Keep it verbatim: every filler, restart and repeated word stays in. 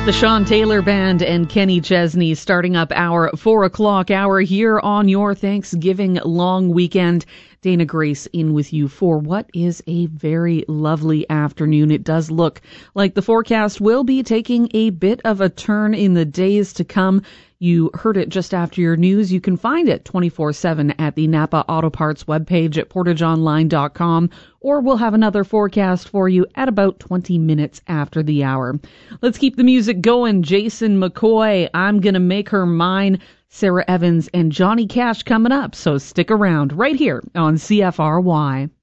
The Sean Taylor Band and Kenny Chesney starting up our four o'clock hour here on your Thanksgiving long weekend. Dana Grace in with you for what is a very lovely afternoon. It does look like the forecast will be taking a bit of a turn in the days to come. You heard it just after your news. You can find it twenty-four seven at the Napa Auto Parts webpage at portage online dot com, or we'll have another forecast for you at about twenty minutes after the hour. Let's keep the music going. Jason McCoy, I'm Gonna Make Her Mine, Sarah Evans, and Johnny Cash coming up, so stick around right here on C F R Y.